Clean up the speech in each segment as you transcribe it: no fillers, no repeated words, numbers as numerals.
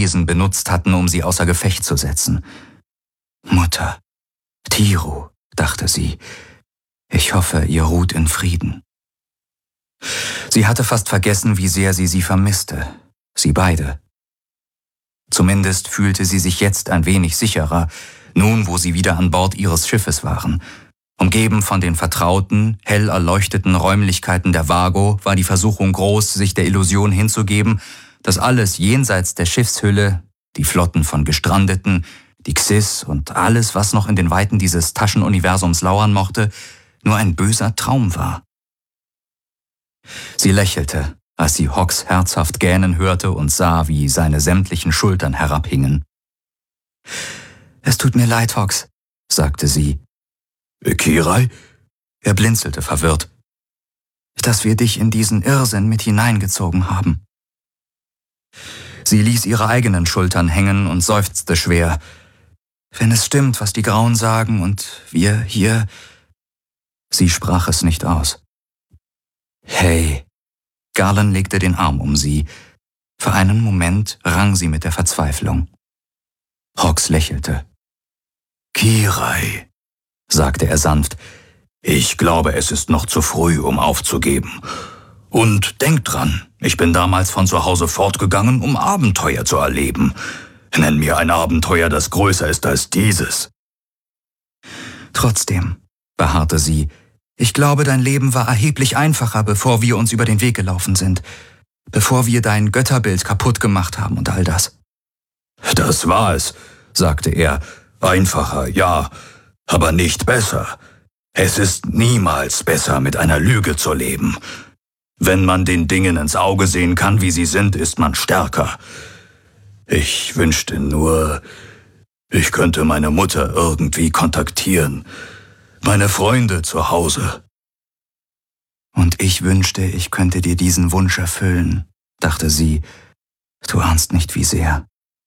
Wesen benutzt hatten, um sie außer Gefecht zu setzen. »Mutter, Tiru«, dachte sie, »ich hoffe, ihr ruht in Frieden.« Sie hatte fast vergessen, wie sehr sie vermisste, sie beide. Zumindest fühlte sie sich jetzt ein wenig sicherer, nun wo sie wieder an Bord ihres Schiffes waren. Umgeben von den vertrauten, hell erleuchteten Räumlichkeiten der Vago war die Versuchung groß, sich der Illusion hinzugeben, dass alles jenseits der Schiffshülle, die Flotten von Gestrandeten, die Xys und alles, was noch in den Weiten dieses Taschenuniversums lauern mochte, nur ein böser Traum war. Sie lächelte, als sie Hawks herzhaft gähnen hörte und sah, wie seine sämtlichen Schultern herabhingen. »Es tut mir leid, Hawks«, sagte sie. »Kirai?« Er blinzelte verwirrt. »Dass wir dich in diesen Irrsinn mit hineingezogen haben.« Sie ließ ihre eigenen Schultern hängen und seufzte schwer. »Wenn es stimmt, was die Grauen sagen und wir hier...« Sie sprach es nicht aus. »Hey!« Garland legte den Arm um sie. Für einen Moment rang sie mit der Verzweiflung. Hawks lächelte. »Kirai«, sagte er sanft, »ich glaube, es ist noch zu früh, um aufzugeben. Und denk dran, ich bin damals von zu Hause fortgegangen, um Abenteuer zu erleben. Nenn mir ein Abenteuer, das größer ist als dieses.« »Trotzdem«, beharrte sie, »ich glaube, dein Leben war erheblich einfacher, bevor wir uns über den Weg gelaufen sind. Bevor wir dein Götterbild kaputt gemacht haben und all das.« »Das war es«, sagte er, »einfacher, ja, aber nicht besser. Es ist niemals besser, mit einer Lüge zu leben. Wenn man den Dingen ins Auge sehen kann, wie sie sind, ist man stärker. Ich wünschte nur, ich könnte meine Mutter irgendwie kontaktieren, meine Freunde zu Hause.« »Und ich wünschte, ich könnte dir diesen Wunsch erfüllen«, dachte sie. »Du ahnst nicht, wie sehr.«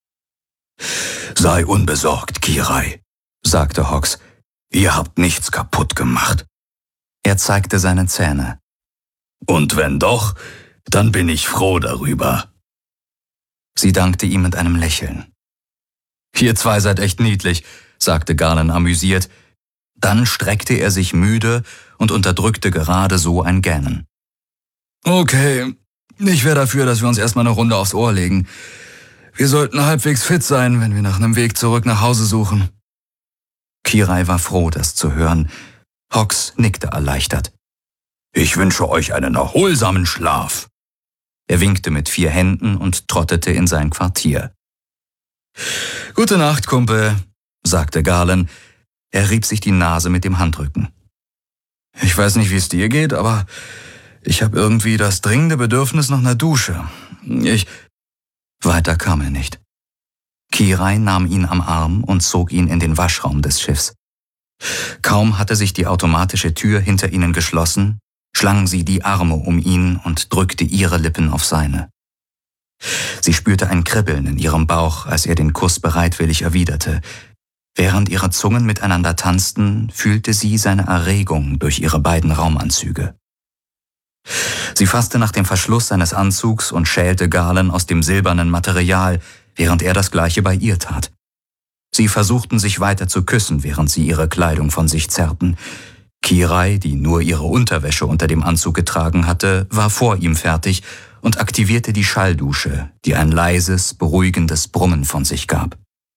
»Sei unbesorgt, Kirai«, sagte Hawks. »Ihr habt nichts kaputt gemacht.« Er zeigte seine Zähne. »Und wenn doch, dann bin ich froh darüber.« Sie dankte ihm mit einem Lächeln. »Ihr zwei seid echt niedlich«, sagte Garland amüsiert. Dann streckte er sich müde und unterdrückte gerade so ein Gähnen. »Okay, ich wäre dafür, dass wir uns erstmal eine Runde aufs Ohr legen. Wir sollten halbwegs fit sein, wenn wir nach einem Weg zurück nach Hause suchen.« Kirai war froh, das zu hören. Hawks nickte erleichtert. »Ich wünsche euch einen erholsamen Schlaf.« Er winkte mit 4 Händen und trottete in sein Quartier. »Gute Nacht, Kumpel«, sagte Garland. Er rieb sich die Nase mit dem Handrücken. »Ich weiß nicht, wie es dir geht, aber ich habe irgendwie das dringende Bedürfnis nach einer Dusche. Weiter kam er nicht. Kirai nahm ihn am Arm und zog ihn in den Waschraum des Schiffs. Kaum hatte sich die automatische Tür hinter ihnen geschlossen, schlang sie die Arme um ihn und drückte ihre Lippen auf seine. Sie spürte ein Kribbeln in ihrem Bauch, als er den Kuss bereitwillig erwiderte. Während ihre Zungen miteinander tanzten, fühlte sie seine Erregung durch ihre beiden Raumanzüge. Sie fasste nach dem Verschluss seines Anzugs und schälte Garland aus dem silbernen Material, während er das Gleiche bei ihr tat. Sie versuchten sich weiter zu küssen, während sie ihre Kleidung von sich zerrten. Kirai, die nur ihre Unterwäsche unter dem Anzug getragen hatte, war vor ihm fertig und aktivierte die Schalldusche, die ein leises, beruhigendes Brummen von sich gab.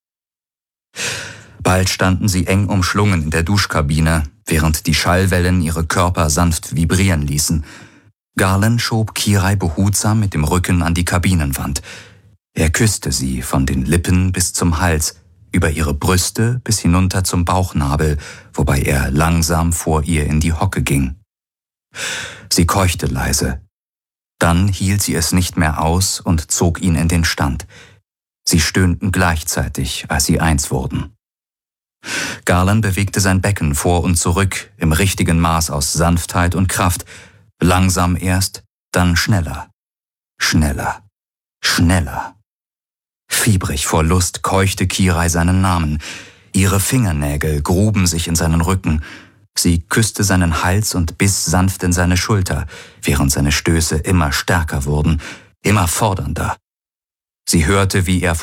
Bald standen sie eng umschlungen in der Duschkabine, während die Schallwellen ihre Körper sanft vibrieren ließen. Garland schob Kirai behutsam mit dem Rücken an die Kabinenwand. Er küsste sie von den Lippen bis zum Hals, über ihre Brüste bis hinunter zum Bauchnabel, wobei er langsam vor ihr in die Hocke ging. Sie keuchte leise. Dann hielt sie es nicht mehr aus und zog ihn in den Stand. Sie stöhnten gleichzeitig, als sie eins wurden. Garland bewegte sein Becken vor und zurück im richtigen Maß aus Sanftheit und Kraft, langsam erst, dann schneller, schneller, schneller. Fiebrig vor Lust keuchte Kirai seinen Namen. Ihre Fingernägel gruben sich in seinen Rücken. Sie küsste seinen Hals und biss sanft in seine Schulter, während seine Stöße immer stärker wurden, immer fordernder. Sie hörte, wie er